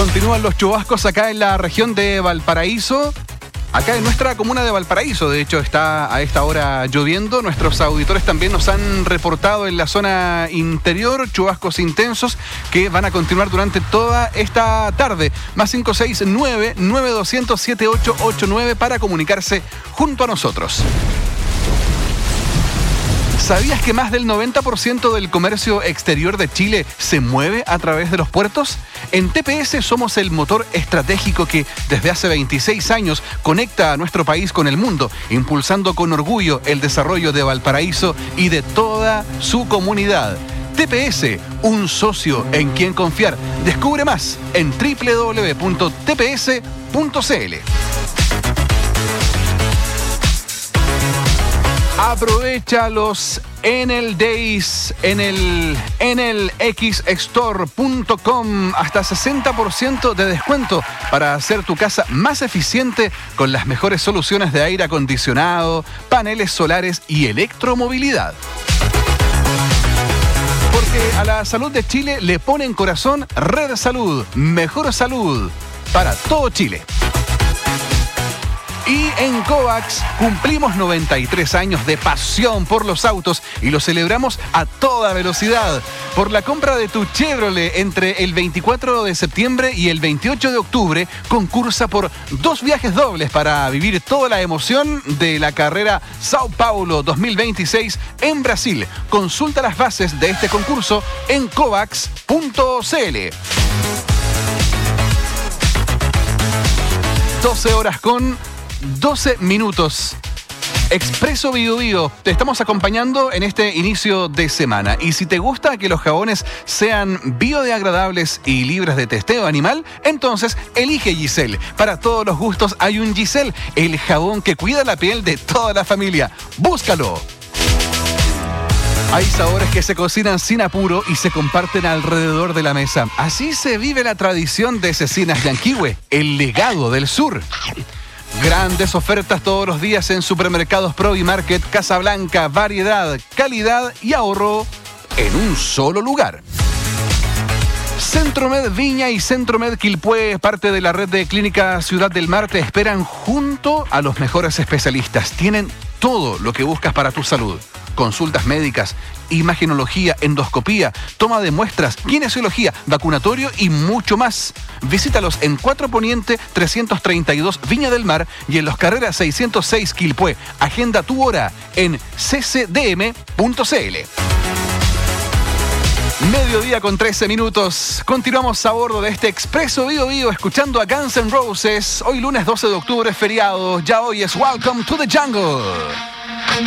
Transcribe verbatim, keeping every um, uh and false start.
Continúan los chubascos acá en la región de Valparaíso. Acá en nuestra comuna de Valparaíso, de hecho, está a esta hora lloviendo. Nuestros auditores también nos han reportado en la zona interior chubascos intensos que van a continuar durante toda esta tarde. Más cinco seis nueve, nueve dos cero cero, siete ocho ocho nueve para comunicarse junto a nosotros. ¿Sabías que más del noventa por ciento del comercio exterior de Chile se mueve a través de los puertos? En T P S somos el motor estratégico que desde hace veintiséis años conecta a nuestro país con el mundo, impulsando con orgullo el desarrollo de Valparaíso y de toda su comunidad. T P S, un socio en quien confiar. Descubre más en doble u doble u doble u punto t p s punto c l. Aprovecha los Enel Days en el enel x store punto com. Hasta sesenta por ciento de descuento para hacer tu casa más eficiente con las mejores soluciones de aire acondicionado, paneles solares y electromovilidad. Porque a la salud de Chile le pone en corazón Red Salud. Mejor salud para todo Chile. Y en Kovacs cumplimos noventa y tres años de pasión por los autos y lo celebramos a toda velocidad. Por la compra de tu Chevrolet entre el veinticuatro de septiembre y el veintiocho de octubre, concursa por dos viajes dobles para vivir toda la emoción de la carrera Sao Paulo dos mil veintiséis en Brasil. Consulta las bases de este concurso en kovacs punto c l. doce horas con doce minutos. Expreso Bio Bio, te estamos acompañando en este inicio de semana. Y si te gusta que los jabones sean biodegradables y libres de testeo animal, entonces elige Giselle. Para todos los gustos hay un Giselle, el jabón que cuida la piel de toda la familia. ¡Búscalo! Hay sabores que se cocinan sin apuro y se comparten alrededor de la mesa. Así se vive la tradición de Cecinas Yanquihue, el legado del sur. Grandes ofertas todos los días en Supermercados Pro y Market Casablanca. Variedad, calidad y ahorro en un solo lugar. Centromed Viña y Centromed Quilpué, parte de la red de Clínica Ciudad del Mar, te esperan junto a los mejores especialistas. Tienen todo lo que buscas para tu salud. Consultas médicas, imagenología, endoscopía, toma de muestras, kinesiología, vacunatorio y mucho más. Visítalos en cuatro Poniente trescientos treinta y dos Viña del Mar y en Los Carreras seiscientos seis Quilpué. Agenda tu hora en c c d m punto c l. Mediodía con trece minutos. Continuamos a bordo de este Expreso Bio Bio escuchando a Guns N' Roses. Hoy lunes doce de octubre, feriado. Ya hoy es Welcome to the Jungle.